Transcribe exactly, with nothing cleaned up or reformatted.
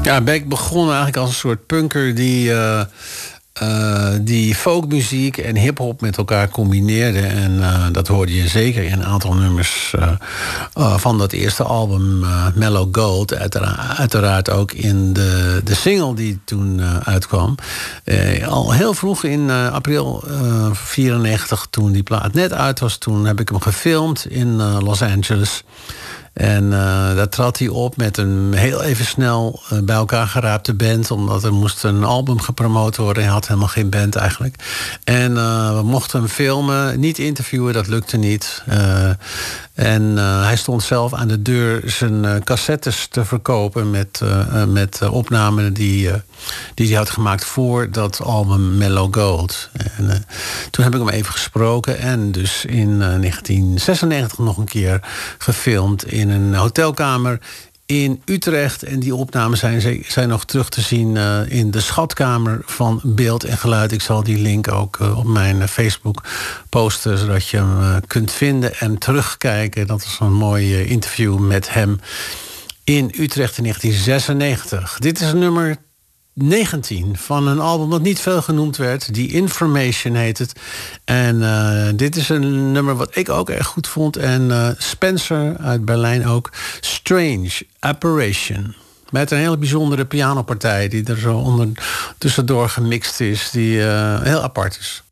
Ja, Beck begon eigenlijk als een soort punker die, uh, uh, die folkmuziek en hiphop met elkaar combineerde. En uh, dat hoorde je zeker in een aantal nummers uh, uh, van dat eerste album, uh, Mellow Gold. Uiteraard, uiteraard ook in de, de single die toen uh, uitkwam. Uh, al heel vroeg in uh, april uh, vierennegentig, toen die plaat net uit was, toen heb ik hem gefilmd in uh, Los Angeles. En uh, daar trad hij op met een heel even snel uh, bij elkaar geraapte band. Omdat er moest een album gepromoot worden. Hij had helemaal geen band eigenlijk. En uh, we mochten hem filmen. Niet interviewen, dat lukte niet. Uh, en uh, hij stond zelf aan de deur zijn uh, cassettes te verkopen. Met, uh, met uh, opnamen die, uh, die hij had gemaakt voor dat album Mellow Gold. En uh, toen heb ik hem even gesproken. En dus in uh, negentien zesennegentig nog een keer gefilmd in een hotelkamer in Utrecht. En die opnames zijn, zijn nog terug te zien uh, in de schatkamer van Beeld en Geluid. Ik zal die link ook uh, op mijn uh, Facebook posten, zodat je hem uh, kunt vinden en terugkijken. Dat was een mooi uh, interview met hem in Utrecht in negentien zesennegentig. Dit is nummer negentien van een album dat niet veel genoemd werd. The Information heet het. En uh, dit is een nummer wat ik ook erg goed vond. En uh, Spencer uit Berlijn ook. Strange Apparition. Met een hele bijzondere pianopartij die er zo onder, tussendoor gemixt is. Die uh, heel apart is.